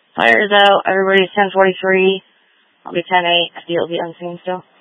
Fire is out. Everybody's 10:43. I'll be 10:8. You'll be unseen still.